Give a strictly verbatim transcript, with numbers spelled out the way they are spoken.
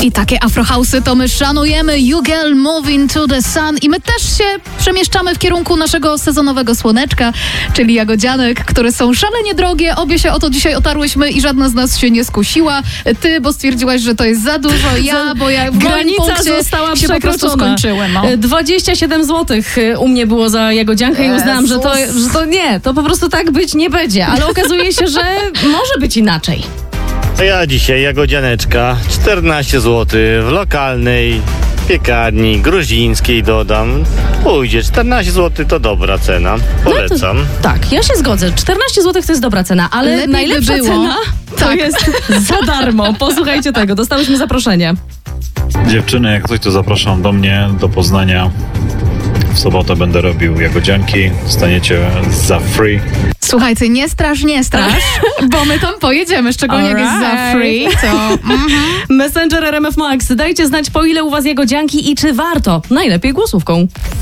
I takie afrohausy to my szanujemy. You Girl Moving to the Sun. I my też się przemieszczamy w kierunku naszego sezonowego słoneczka, czyli jagodzianek, które są szalenie drogie. Obie się o to dzisiaj otarłyśmy i żadna z nas się nie skusiła. Ty, bo stwierdziłaś, że to jest za dużo. Ja, bo ja w Granica została się po prostu przekroczona. skończyły. No. dwadzieścia siedem złotych u mnie było za jagodziankę i uznałam, że to, że to nie, to po prostu tak być nie będzie. Ale okazuje się, że może być inaczej. Ja dzisiaj jagodzianeczka czternaście złotych w lokalnej piekarni gruzińskiej dodam. Pójdzie, czternaście złotych to dobra cena. Polecam. No to, tak, ja się zgodzę. czternaście złotych to jest dobra cena, ale Lepiej najlepsza by było. cena to Tak. jest za darmo. Posłuchajcie tego, dostałyśmy zaproszenie. Dziewczyny, jak coś, to zapraszam do mnie, do Poznania. W sobotę będę robił jagodzianki. Dostaniecie za free. Słuchajcie, nie strasz, nie strasz, bo my tam pojedziemy, szczególnie jak jest za Alright. free, to... Mhm. Messenger R M F Max, dajcie znać, po ile u was jagodzianki i czy warto. Najlepiej głosówką.